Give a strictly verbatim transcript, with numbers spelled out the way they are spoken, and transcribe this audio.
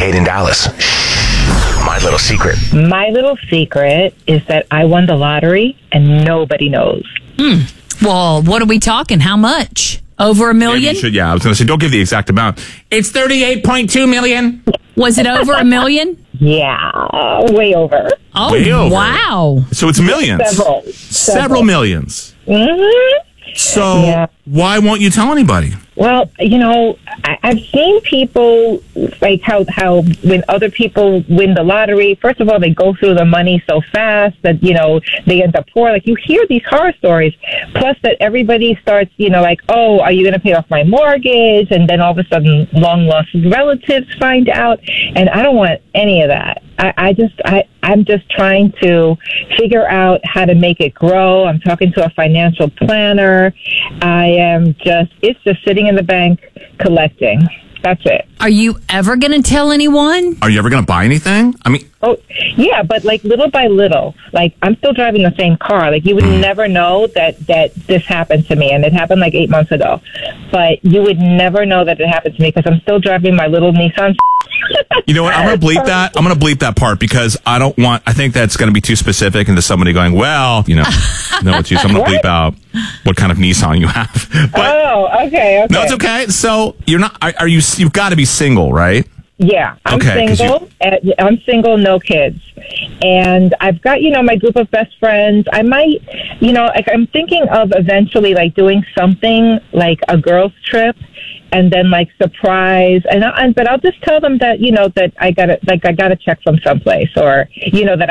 Kate in Dallas. My little secret. My little secret is that I won the lottery and nobody knows. Hmm. Well, what are we talking? How much? Over a million? Maybe you should, yeah, I was going to say, don't give the exact amount. It's thirty-eight point two million. Was it over a million? Yeah, way over. Oh, Way over. wow. So it's millions. Several. Several, Several. millions. Mm-hmm. So Yeah. why won't you tell anybody? Well, you know, I, I've seen people like how how when other people win the lottery. First of all, they go through the money so fast that you know they end up poor. Like you hear these horror stories. Plus, that everybody starts, you know, like, oh, are you going to pay off my mortgage? And then all of a sudden, long lost relatives find out. And I don't want any of that. I, I just, I, I'm just trying to figure out how to make it grow. I'm talking to a financial planner. I am just, it's just sitting in the bank collecting. That's it. Are you ever going to tell anyone? Are you ever going to buy anything? I mean, Oh, yeah, but like little by little, like I'm still driving the same car. Like you would never know that, that this happened to me, and it happened like eight months ago. But you would never know that it happened to me because I'm still driving my little Nissan. you know what? I'm going to bleep that. I'm going to bleep that part because I don't want, I think that's going to be too specific into somebody going, well, you know, no, it's you. So I'm going to bleep out what kind of Nissan you have. But, Oh, okay, okay. no, it's okay. So you're not, are, are you, you've got to be single, right? Yeah, I'm Okay, 'cause single. Uh, I'm single, no kids. And I've got, you know, my group of best friends. I might, you know, like I'm thinking of eventually like doing something like a girls trip and then like surprise. And, I, and but I'll just tell them that, you know, that I got to like I got a check from someplace or, you know, that